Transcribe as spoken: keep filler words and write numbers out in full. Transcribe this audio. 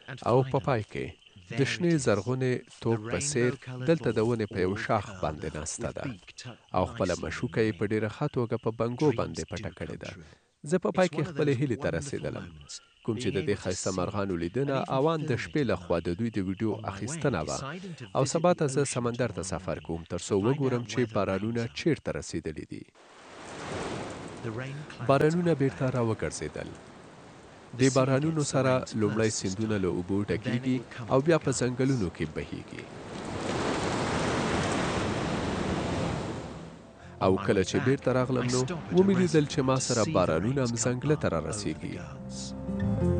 او په پای کې د شنې زرغونې توپ په څیر دلته د ونې په یو شاخ باندې ناسته ده او خپله مشوکه یې په ډېره ښه توګه په بنګو باندې پټه کړې ده. زه په پای کې خپلې هیلې ته رسېدلم، کوم چې د دې ښایسته مرغانو لیدنه او ان د شپې لخوا د دوی د ویډیو اخیستنه وه او سبا ته زه سمندر ته سفر کوم تر څو وګورم چې بارانونه چیرته رسېدلي دي. بارانونه بیرته راوګرځېدل. د بارانونو سره لومړی سیندونه له اوبو ډکېږي او بیا په ځنګلونو کې بهیږي. او کله چې بیرته راغلم نو ومې لیدل چې ما سره بارانونه ځنګله ته رارسېږي.